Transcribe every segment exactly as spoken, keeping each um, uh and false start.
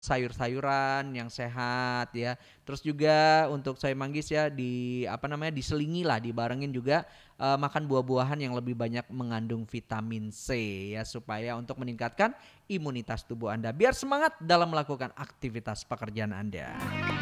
sayur-sayuran yang sehat ya. Terus juga untuk soy manggis ya di apa namanya diselingi lah, dibarengin juga eh, makan buah-buahan yang lebih banyak mengandung vitamin C ya supaya untuk meningkatkan imunitas tubuh Anda biar semangat dalam melakukan aktivitas pekerjaan Anda.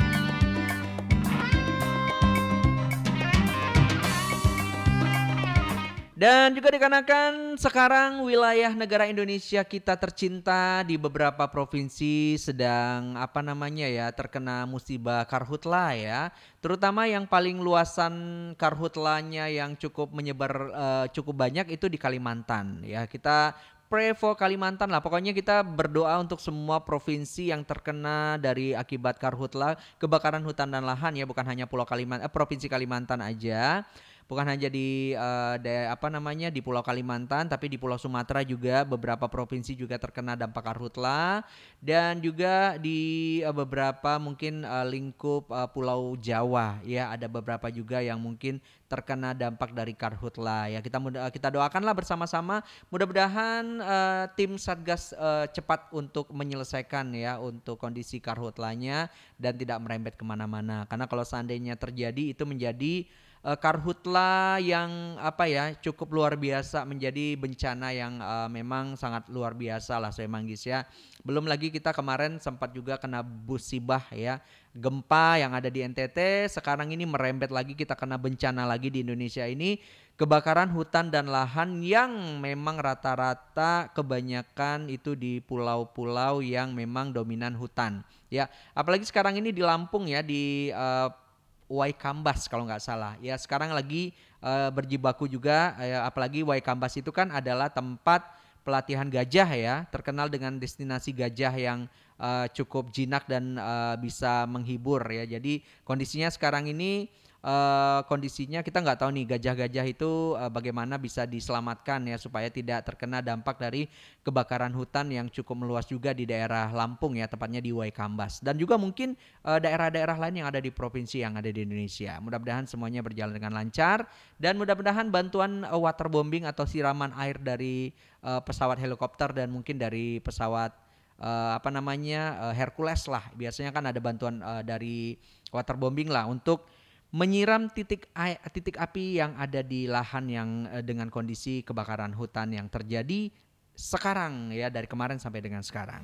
Dan juga dikarenakan sekarang wilayah negara Indonesia kita tercinta di beberapa provinsi sedang apa namanya ya terkena musibah karhutla ya. Terutama yang paling luasan karhutlanya yang cukup menyebar eh, cukup banyak itu di Kalimantan ya. Kita pray for Kalimantan lah. Pokoknya kita berdoa untuk semua provinsi yang terkena dari akibat karhutla, kebakaran hutan dan lahan ya, bukan hanya Pulau Kalimantan, eh, provinsi Kalimantan aja. Bukan hanya di eh, da- apa namanya di Pulau Kalimantan, tapi di Pulau Sumatera juga beberapa provinsi juga terkena dampak karhutla dan juga di eh, beberapa mungkin eh, lingkup eh, Pulau Jawa ya ada beberapa juga yang mungkin terkena dampak dari karhutla ya kita muda- kita doakanlah bersama-sama mudah-mudahan eh, tim Satgas eh, cepat untuk menyelesaikan ya untuk kondisi karhutlanya dan tidak merembet kemana-mana karena kalau seandainya terjadi itu menjadi eh, karhutla yang apa ya cukup luar biasa menjadi bencana yang eh, memang sangat luar biasa lah saya manggis ya. Belum lagi kita kemarin sempat juga kena musibah ya gempa yang ada di N T T. Sekarang ini merembet lagi kita kena bencana lagi di Indonesia ini kebakaran hutan dan lahan yang memang rata-rata kebanyakan itu di pulau-pulau yang memang dominan hutan ya. Apalagi sekarang ini di Lampung ya di eh, Waikambas kalau nggak salah. Ya sekarang lagi eh, berjibaku juga, eh, apalagi Waikambas itu kan adalah tempat pelatihan gajah ya, terkenal dengan destinasi gajah yang eh, cukup jinak dan eh, bisa menghibur ya. Jadi kondisinya sekarang ini eh, kondisinya kita nggak tahu nih gajah-gajah itu eh, bagaimana bisa diselamatkan ya supaya tidak terkena dampak dari kebakaran hutan yang cukup meluas juga di daerah Lampung ya, tepatnya di Waikambas dan juga mungkin eh, daerah-daerah lain yang ada di provinsi yang ada di Indonesia. Mudah-mudahan semuanya berjalan dengan lancar dan mudah-mudahan bantuan eh, waterbombing atau siraman air dari eh, pesawat helikopter dan mungkin dari pesawat eh, apa namanya eh, Hercules lah. Biasanya kan ada bantuan eh, dari waterbombing lah untuk menyiram titik ai- titik api yang ada di lahan yang eh, dengan kondisi kebakaran hutan yang terjadi sekarang ya dari kemarin sampai dengan sekarang.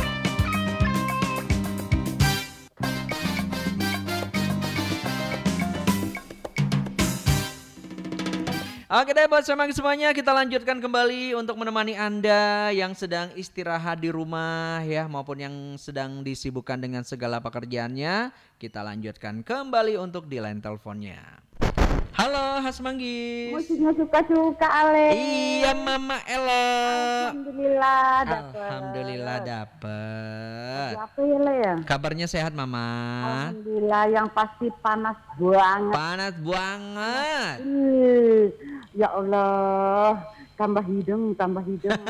Oke deh buat semang semuanya kita lanjutkan kembali untuk menemani Anda yang sedang istirahat di rumah ya maupun yang sedang disibukkan dengan segala pekerjaannya. Kita lanjutkan kembali untuk di line teleponnya. Halo Has Manggis. Musiknya suka-suka Ale. Iya Mama Ella. Alhamdulillah Alhamdulillah dapet. Lagi dapet. apa ya Le ya? Kabarnya sehat Mama? Alhamdulillah yang pasti panas banget. Panas banget. Ih, ya Allah, tambah hidung, tambah hidung,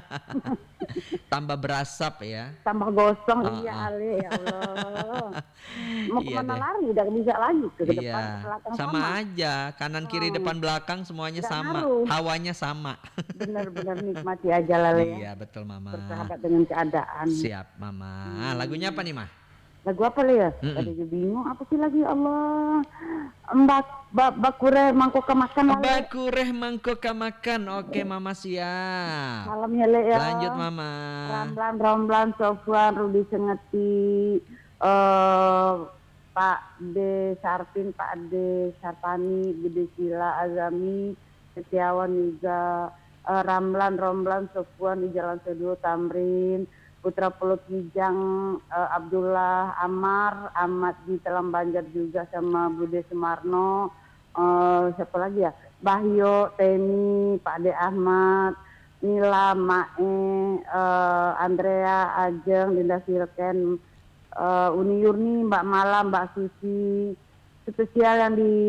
Tambah berasap ya. tambah gosong. Iya Heeh. Ale, ya Allah. Mau Iya kemana deh. lari? Udah bisa lagi ke depan, ke Iya, belakang sama sama. aja. Kanan kiri Hmm, depan belakang semuanya nggak sama. ngaruh. Hawanya sama. Bener-bener nikmati aja lah Le ya. Iya, betul Mama. Bersahabat dengan keadaan. Siap Mama. Lagunya apa Hmm. nih Mah? Lagu apa Le ya? Tadi Mm-mm. juga bingung apa sih lagi ya Allah. Mbak bak bakure mangkok kemakan Le. Bakureh mangkok makan. Oke Mama siap. Malam ya Le ya. Lanjut Mama. Ramlan Ramlan Sofwan Rudi Sengeti eh Pak D Sarpin, Pak D Sarpani, Gede Sila Azami, Setiawan juga eh, Ramlan Ramlan Sofwan di Jalan Seduo Tamrin, Putra Pulut Kijang eh, Abdullah Amar, Ahmad di Telam Banjar juga sama Bude Sumarno, eh, siapa lagi ya? Bahyo, Temi, Pak D Ahmad, Nila, Mae, eh, Andrea, Ajeng, Linda Silken, eh, Uni Yurni, Mbak Malam, Mbak Susi, spesial yang di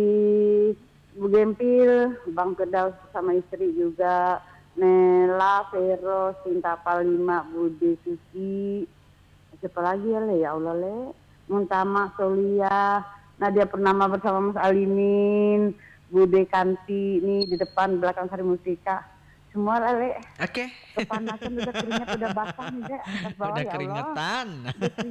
Bugempil, Bang Kedau sama istri juga, Nela, Vero, Sinta Palima, Budi Susi, siapa lagi ya Le, ya Allah Le, Muntama, Solia, Nadia Purnama bersama Mas Alimin, Bude Kanti, ini di depan belakang Sari Musika. Semua lah, Le. Oke. Kepanasan udah keringat udah basah nih, Le, atas bawah Udah ya Allah. keringetan. Udah